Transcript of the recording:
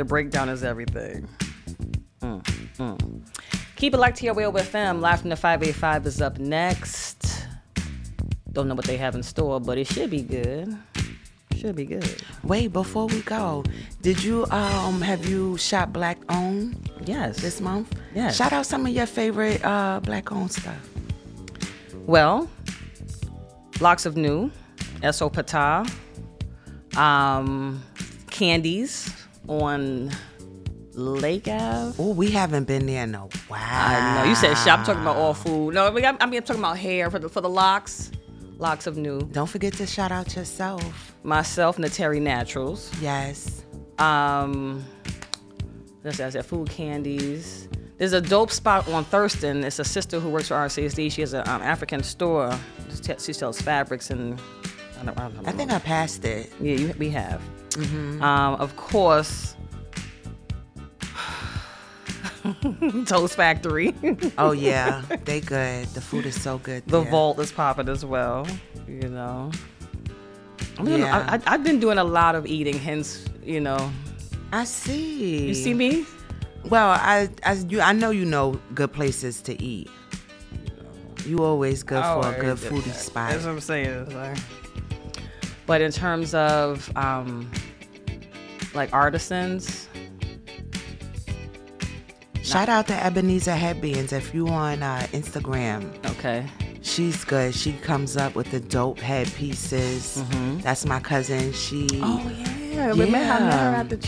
The breakdown is everything. Keep it locked to your way with them. Live from the 585 is up next. Don't know what they have in store, but it should be good. Should be good. Wait, before we go, did you have you shop Black owned? Yes. This month? Yes. Shout out some of your favorite Black owned stuff. Well, Locks of New, S.O. Pata, Candies on Lake Ave. Oh, we haven't been there in a while. I know. You said shop. I'm talking about all food. No, I'm talking about hair for the locks. Locks of New. Don't forget to shout out yourself. Myself, Nateri Naturals. Yes. That's I said, food, candies. There's a dope spot on Thurston. It's a sister who works for RCSD. She has an African store. She sells fabrics and I don't know. I think I passed it. Yeah, we have. Of course, Toast Factory. Oh yeah, they good. The food is so good. The there. Vault is popping as well. You know. Yeah. I've been doing a lot of eating. Hence, you know. I see. You see me? Well, I know you know good places to eat. You always good for a good foodie spot. That's what I'm saying. Like, but in terms of like artisans, shout out to Ebenezer Headbands if you on Instagram. okay. She's good. She comes up with the dope headpieces. That's my cousin. She. Oh yeah, we met her at the